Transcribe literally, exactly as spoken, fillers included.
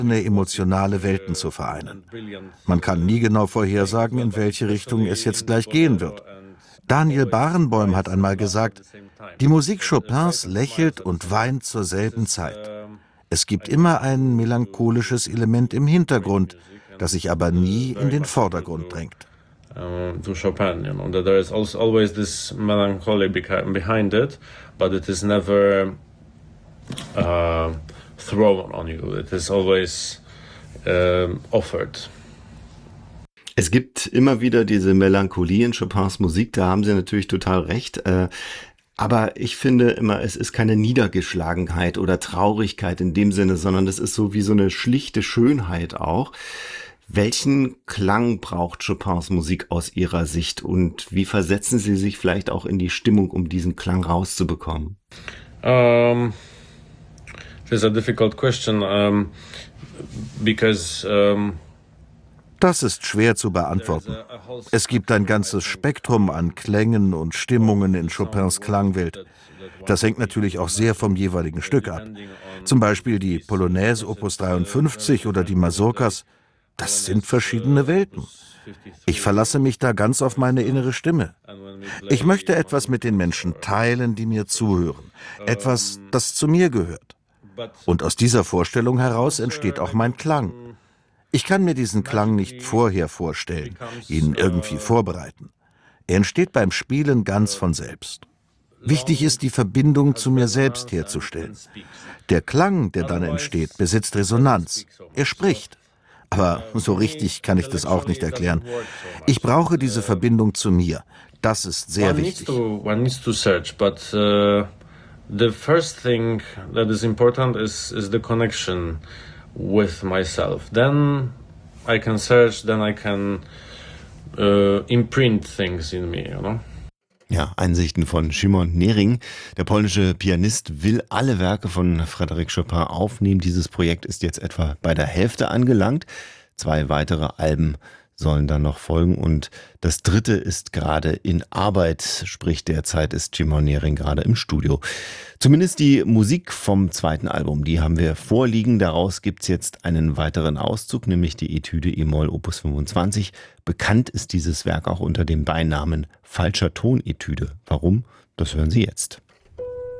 emotionale Welten zu vereinen. Man kann nie genau vorhersagen, in welche Richtung es jetzt gleich gehen wird. Daniel Barenboim hat einmal gesagt, die Musik Chopins lächelt und weint zur selben Zeit. Es gibt immer ein melancholisches Element im Hintergrund, das sich aber nie in den Vordergrund drängt. Uh, to Chopin, you know, that there is also always this melancholy behind it, but it is never uh, thrown on you. It is always uh, offered. Es gibt immer wieder diese Melancholie in Chopins Musik, da haben Sie natürlich total recht. Äh, aber ich finde immer, es ist keine Niedergeschlagenheit oder Traurigkeit in dem Sinne, sondern es ist so wie so eine schlichte Schönheit auch. Welchen Klang braucht Chopins Musik aus Ihrer Sicht und wie versetzen Sie sich vielleicht auch in die Stimmung, um diesen Klang rauszubekommen? Um, this is a difficult question, um, because um Das ist schwer zu beantworten. Es gibt ein ganzes Spektrum an Klängen und Stimmungen in Chopins Klangwelt. Das hängt natürlich auch sehr vom jeweiligen Stück ab. Zum Beispiel die Polonaise Opus dreiundfünfzig oder die Mazurkas. Das sind verschiedene Welten. Ich verlasse mich da ganz auf meine innere Stimme. Ich möchte etwas mit den Menschen teilen, die mir zuhören. Etwas, das zu mir gehört. Und aus dieser Vorstellung heraus entsteht auch mein Klang. Ich kann mir diesen Klang nicht vorher vorstellen, ihn irgendwie vorbereiten. Er entsteht beim Spielen ganz von selbst. Wichtig ist, die Verbindung zu mir selbst herzustellen. Der Klang, der dann entsteht, besitzt Resonanz. Er spricht. Aber so richtig kann ich das auch nicht erklären. Ich brauche diese Verbindung zu mir. Das ist sehr wichtig. One needs to search, but uh, the first thing that is important is is the connection with myself. Then I can search, then I can uh, imprint things in me, you know. Ja, Einsichten von Szymon Nering. Der polnische Pianist will alle Werke von Frédéric Chopin aufnehmen. Dieses Projekt ist jetzt etwa bei der Hälfte angelangt. Zwei weitere Alben sollen dann noch folgen und das dritte ist gerade in Arbeit, sprich derzeit ist Szymon Nering gerade im Studio. Zumindest die Musik vom zweiten Album, die haben wir vorliegen. Daraus gibt's jetzt einen weiteren Auszug, nämlich die Etüde E-Moll Opus fünfundzwanzig. Bekannt ist dieses Werk auch unter dem Beinamen Falscher Ton-Etüde. Warum? Das hören Sie jetzt.